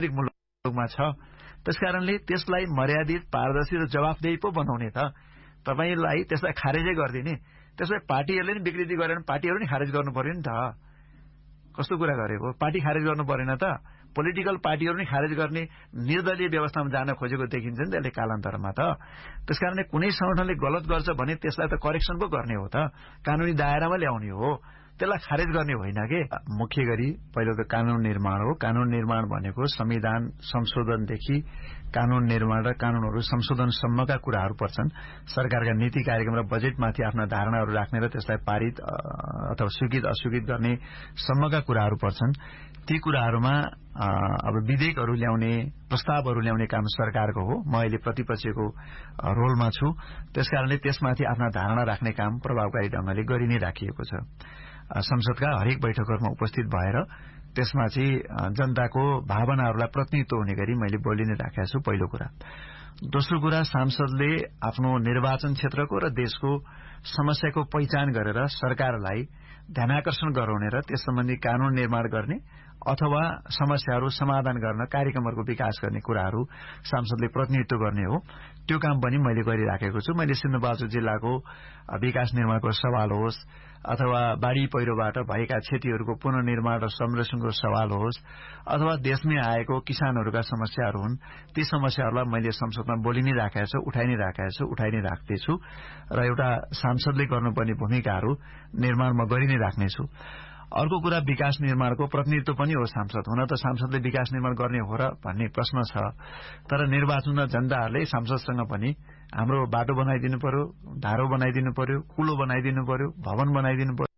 मुलुकमा छ। त्यसकारणले त्यसलाई मर्यादित, पारदर्शी र जवाफदेही पो बनाउने त। तपाईलाई त्यसलाई खारेजै गरिदिने, त्यसलाई पार्टीहरूले नि विकृति गरेन, पार्टीहरू नि खारेज गर्नु पर्यो नि त। कस्तो कुरा गरेको? पार्टी खारेज गर्नु परेन त? पोलिटिकल पार्टीहरू नै खारेज गर्ने निर्दलीय व्यवस्थामा जान खोजेको देखिन्छ नि त्यसले कालान्तरमा त। त्यसकारणले कुनै संगठनले गलत गर्छ भने त्यसलाई त करेक्सन पो गर्ने हो त, कानूनी दायरामा ल्याउने हो, त्यसलाई खारेज गर्ने होइन के। मुख्य गरी पहिलो त कानून निर्माण हो। कानून निर्माण भनेको संविधान संशोधनदेखि कानून निर्माण र कानूनहरू संशोधनसम्मका कुराहरू पर्छन्। सरकारका नीति कार्यक्रम र बजेटमाथि आफ्ना धारणाहरू राख्ने र त्यसलाई पारित अथवा स्वीकृत अस्वीकृत गर्ने सम्मका कुराहरू पर्छन्। ती कुराहरूमा अब विधेयकहरू ल्याउने, प्रस्तावहरू ल्याउने काम सरकारको हो। म अहिले प्रतिपक्षको रोलमा छु। त्यसकारणले त्यसमाथि आफ्ना धारणा राख्ने काम प्रभावकारी ढंगले गरि नै राखिएको छ। संसदका हरेक बैठकहरूमा उपस्थित भएर त्यसमा चाहिँ जनताको भावनाहरूलाई प्रतिनिधित्व हुने गरी मैले बोलि नै राखेको छु, पहिलो कुरा। दोस्रो कुरा, सांसदले आफ्नो निर्वाचन क्षेत्रको र देशको समस्याको पहिचान गरेर सरकारलाई ध्यानाकर्षण गराउने र त्यस सम्बन्धी कानून निर्माण गर्ने अथवा समस्याहरू समाधान गर्न, कार्यक्रमहरूको विकास गर्ने कुराहरू सांसदले प्रतिनिधित्व गर्ने हो। त्यो काम पनि मैले गरिराखेको छु। मैले सिन्धुपाल्चोक जिल्लाको विकास निर्माणको सवाल होस् अथवा बाढ़ी पहिरोबाट भएका क्षतिहरूको पुनर्निर्माण र संरक्षणको सवाल होस् अथवा देशमै आएको किसानहरूका समस्याहरू हुन्, ती समस्याहरूलाई मैले संसदमा बोलि नै राखेको छु, उठाइ नै राखेको छु, उठाइ नै राख्दैछु र एउटा सांसदले गर्नुपर्ने भूमिकाहरू निर्माण म गरि नै राख्नेछु। अर्को कुरा, विकास निर्माणको प्रतिनिधित्व पनि हो सांसद। हुन त सांसदले विकास निर्माण गर्ने हो र भन्ने प्रश्न छ, तर निर्वाचनमा जनताहरूले सांसदसँग पनि हाम्रो बाटो बनाइदिनु पर्यो, धारो बनाइदिनु पर्यो, कुलो बनाइदिनु पर्यो, भवन बनाइदिनु पर्यो।